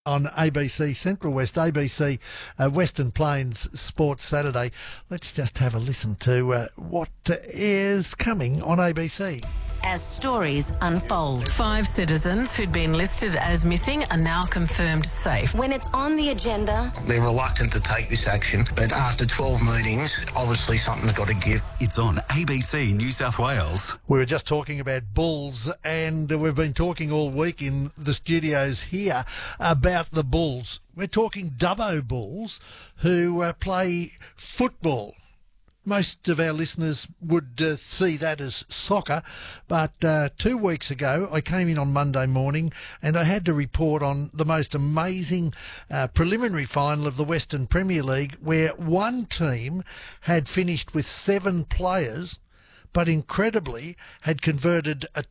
on ABC Central West, ABC Western Plains Sports Saturday. Let's just have a listen to what is coming on ABC. As stories unfold. 5 citizens who'd been listed as missing are now confirmed safe. When it's on the agenda, They're reluctant to take this action, but after 12 meetings, obviously something's got to give. It's on ABC New South Wales. We were just talking about Bulls, and we've been talking all week in the studios here about the Bulls. We're talking Dubbo Bulls, who play football. Most of our listeners would see that as soccer, but 2 weeks ago I came in on Monday morning and I had to report on the most amazing preliminary final of the Western Premier League, where one team had finished with 7 players but incredibly had converted a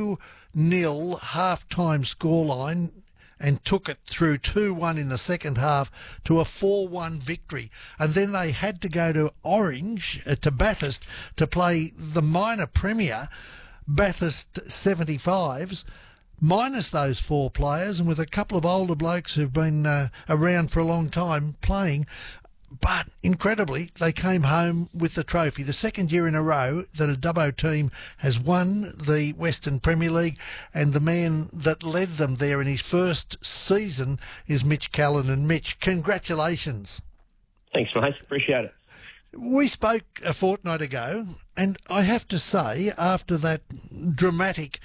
2-0 half-time scoreline and took it through 2-1 in the second half to a 4-1 victory. And then they had to go to Orange, to Bathurst, to play the minor premier, Bathurst 75s, minus those 4 players, and with a couple of older blokes who've been around for a long time playing. But incredibly, they came home with the trophy. The second year in a row that a Dubbo team has won the Western Premier League, and the man that led them there in his first season is Mitch Callanan. Mitch, congratulations. Thanks, mate. Appreciate it. We spoke a fortnight ago, and I have to say, after that dramatic,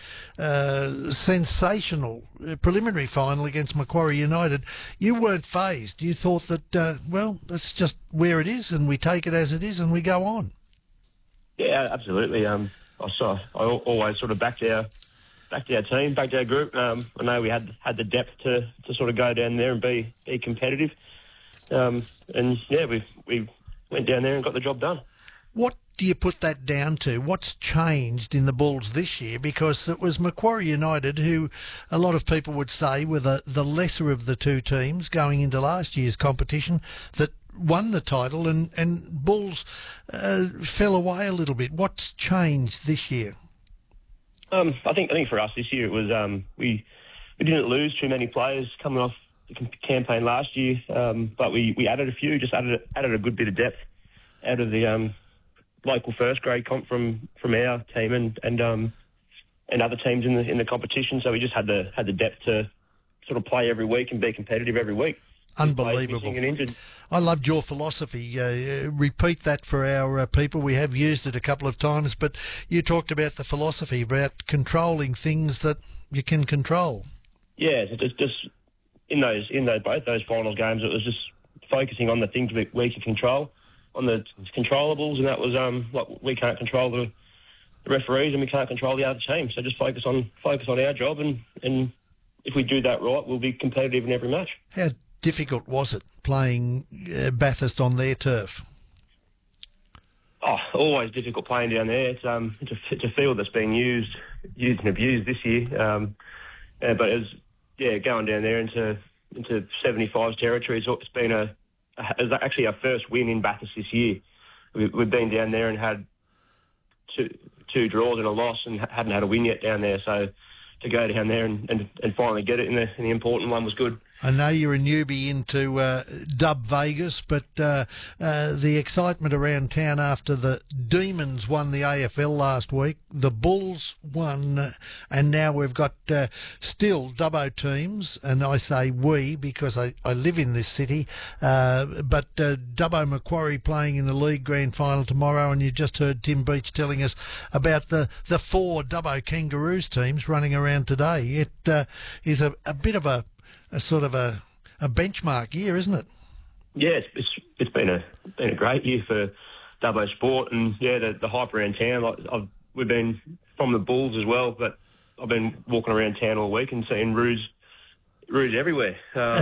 sensational preliminary final against Macquarie United, you weren't fazed. You thought that, well, that's just where it is, and we take it as it is, and we go on. Yeah, absolutely. I always sort of backed our team, backed our group. I know we had the depth to sort of go down there and be competitive. And yeah, we went down there and got the job done. What do you put that down to? What's changed in the Bulls this year? Because it was Macquarie United who a lot of people would say were the lesser of the two teams going into last year's competition that won the title, and Bulls fell away a little bit. What's changed this year? I think for us this year it was we didn't lose too many players coming off the campaign last year, but we added a few, just added a good bit of depth out of the local first grade comp from our team and other teams in the competition. So we just had the depth to sort of play every week and be competitive every week. Unbelievable. I loved your philosophy. Repeat that for our people. We have used it a couple of times, but you talked about the philosophy about controlling things that you can control. Yeah, just in both those finals games, it was just focusing on the things we can control, on the controllables, and that was like we can't control the referees and we can't control the other team. So just focus on our job, and if we do that right, we'll be competitive in every match. How difficult was it playing Bathurst on their turf? Oh, always difficult playing down there. It's a field that's been used and abused this year. But it was, going down there into 75's territory. It's been it was actually our first win in Bathurst this year. We've been down there and had two draws and a loss, and hadn't had a win yet down there. So to go down there and finally get it in the important one was good. I know you're a newbie into Dub Vegas, but the excitement around town after the Demons won the AFL last week, the Bulls won, and now we've got still Dubbo teams, and I say we because I live in this city, but Dubbo Macquarie playing in the league grand final tomorrow, and you just heard Tim Beach telling us about the 4 Dubbo Kangaroos teams running around today. It is a bit of a sort of a benchmark year, isn't it? Yeah, it's been a great year for Dubbo sport, and the hype around town. We've been from the Bulls as well, but I've been walking around town all week and seeing roos everywhere.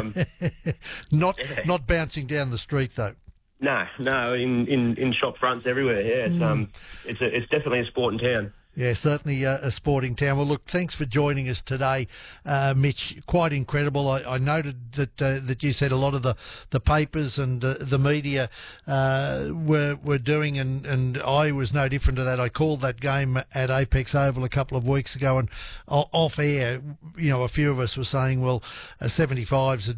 Not bouncing down the street though. No, in shop fronts everywhere. Yeah, it's definitely a sport in town. Yeah, certainly a sporting town. Well, look, thanks for joining us today, Mitch. Quite incredible. I noted that you said a lot of the papers and the media were doing, and I was no different to that. I called that game at Apex Oval a couple of weeks ago, and off air, a few of us were saying, well, 75's